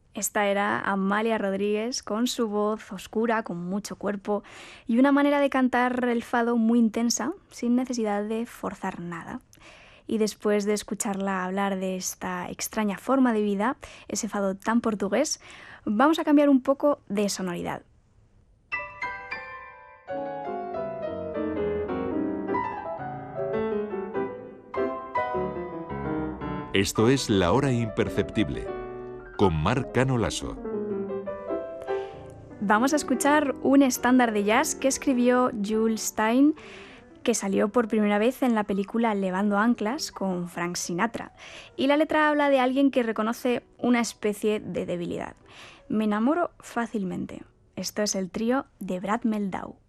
Esta era Amalia Rodríguez con su voz oscura, con mucho cuerpo y una manera de cantar el fado muy intensa, sin necesidad de forzar nada. Y después de escucharla hablar de esta extraña forma de vida, ese fado tan portugués, vamos a cambiar un poco de sonoridad. Esto es La Hora Imperceptible, con Marc Cano Lasso. Vamos a escuchar un estándar de jazz que escribió Jules Stein, que salió por primera vez en la película Levando Anclas con Frank Sinatra. Y la letra habla de alguien que reconoce una especie de debilidad. Me enamoro fácilmente. Esto es el trío de Brad Meldau.